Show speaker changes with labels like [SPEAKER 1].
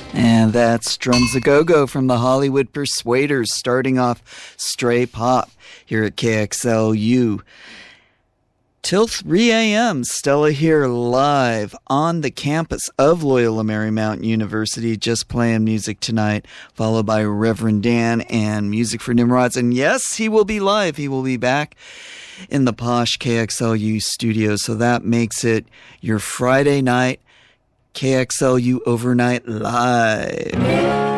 [SPEAKER 1] And that's Drums A Go-Go from the Hollywood Persuaders, starting off Stray Pop here at KXLU. Till 3 a.m., Stella here live on the campus of Loyola Marymount University, just playing music tonight, followed by Reverend Dan and Music for Nimrods. And yes, he will be live. He will be back in the posh KXLU studio. So that makes it your Friday night KXLU Overnight Live.